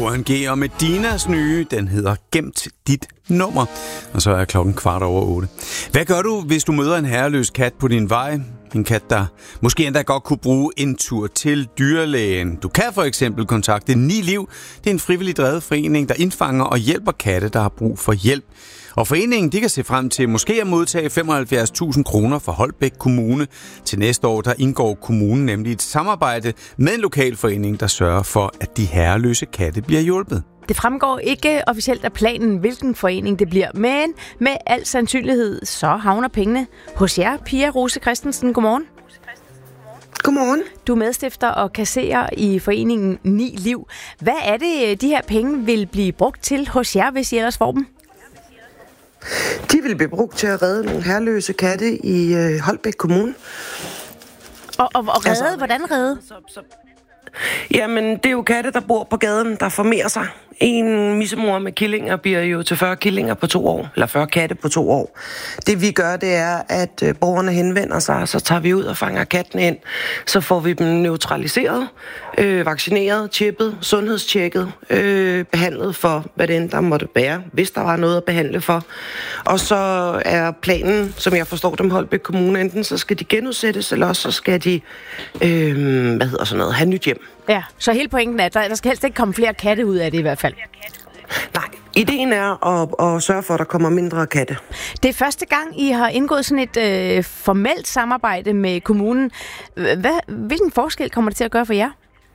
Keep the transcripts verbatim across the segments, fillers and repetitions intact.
Johan G. og Medinas nye, den hedder Gemt dit nummer. Og så er klokken kvart over otte. Hvad gør du, hvis du møder en herreløs kat på din vej? En kat, der måske endda godt kunne bruge en tur til dyrlægen. Du kan for eksempel kontakte Ni Liv. Det er en frivillig drevet forening, der indfanger og hjælper katte, der har brug for hjælp. Og foreningen de kan se frem til måske at modtage femoghalvfjerds tusind kroner fra Holbæk Kommune. Til næste år der indgår kommunen nemlig et samarbejde med en lokalforening, der sørger for, at de herreløse katte bliver hjulpet. Det fremgår ikke officielt af planen, hvilken forening det bliver, men med al sandsynlighed så havner pengene hos jer. Pia Rose Christensen, godmorgen. Godmorgen. Du er medstifter og kasserer i foreningen Ni Liv. Hvad er det, de her penge vil blive brugt til hos jer, hvis I ellers får dem? De vil blive brugt til at redde nogle herreløse katte i øh, Holbæk Kommune. Og, og, og redde? Altså, hvordan redde? Så, så, jamen, det er jo katte, der bor på gaden, der formerer sig. En missemor med killinger bliver jo til fyrre killinger på to år, eller fyrre katte på to år. Det vi gør, det er, at borgerne henvender sig, så tager vi ud og fanger katten ind. Så får vi dem neutraliseret, øh, vaccineret, chippet, sundhedstjekket, øh, behandlet for, hvad det end der måtte være, hvis der var noget at behandle for. Og så er planen, som jeg forstår dem Holbæk Kommune, enten så skal de genudsættes, eller også så skal de, øh, hvad hedder sådan noget, have nyt hjem. Ja, så hele pointen er, at der, der skal helst ikke komme flere katte ud af det i hvert fald. Nej, ideen er at, at sørge for, at der kommer mindre katte. Det er første gang, I har indgået sådan et øh, formelt samarbejde med kommunen. Hvad, hvilken forskel kommer det til at gøre for jer?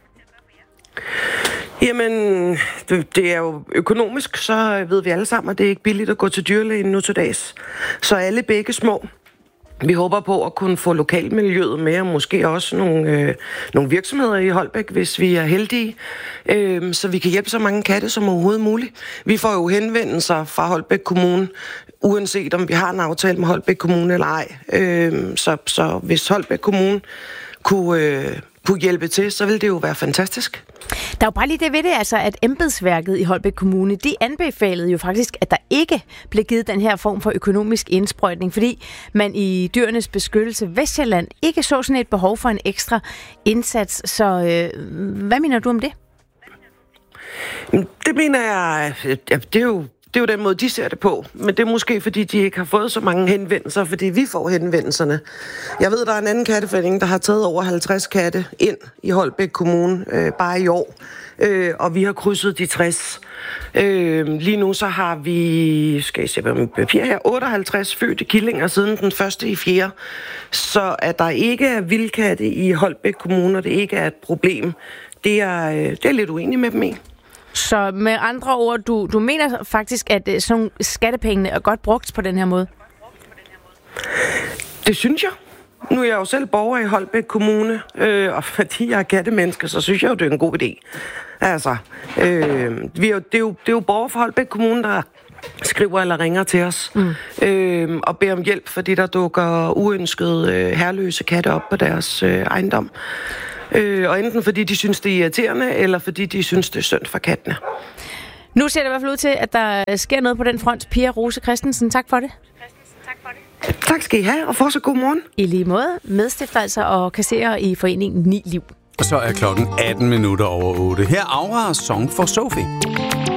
Jamen, det, det er jo økonomisk, så ved vi alle sammen, at det er ikke billigt at gå til dyrlægen nu til dags. Så alle begge små. Vi håber på at kunne få lokalmiljøet med, og måske også nogle, øh, nogle virksomheder i Holbæk, hvis vi er heldige, øh, så vi kan hjælpe så mange katte som overhovedet muligt. Vi får jo henvendelser fra Holbæk Kommune, uanset om vi har en aftale med Holbæk Kommune eller ej. Øh, så, så hvis Holbæk Kommune kunne, øh, kunne hjælpe til, så ville det jo være fantastisk. Der er jo bare lige det ved det, altså, at embedsværket i Holbæk Kommune, de anbefalede jo faktisk, at der ikke blev givet den her form for økonomisk indsprøjtning, fordi man i Dyrenes Beskyttelse Vestsjælland ikke så sådan et behov for en ekstra indsats. Så øh, hvad mener du om det? Det mener jeg, ja, det er jo Det er jo den måde, de ser det på. Men det er måske, fordi de ikke har fået så mange henvendelser, fordi vi får henvendelserne. Jeg ved, der er en anden katteforening, der har taget over halvtreds katte ind i Holbæk Kommune øh, bare i år. Øh, og vi har krydset de tres. Øh, lige nu så har vi, skal I se på mit papir her, otteoghalvtreds fødte killinger siden den første i fjerde. Så at der ikke er vildkatte i Holbæk Kommune, og det ikke er et problem, det er, det er lidt uenig med dem i. Så med andre ord, du, du mener faktisk, at sådan skattepengene er godt brugt på den her måde? Det synes jeg. Nu er jeg jo selv borger i Holbæk Kommune, øh, og fordi jeg er kattemenneske, så synes jeg jo, det er en god idé. Altså, øh, vi er jo, det, er jo, det er jo borgere fra Holbæk Kommune, der skriver eller ringer til os mm. øh, og beder om hjælp, fordi der dukker uønskede øh, herreløse katte op på deres øh, ejendom. Øh, og enten fordi de synes, det er irriterende, eller fordi de synes, det er synd for kattene. Nu ser det i hvert fald ud til, at der sker noget på den front. Pia Rose Christensen, tak for det. Tak skal I have, og fortsat god morgen. I lige måde, medstifter altså og kasserer i foreningen Ni Liv. Og så er klokken atten minutter over otte. Her Aura Song for Sophie.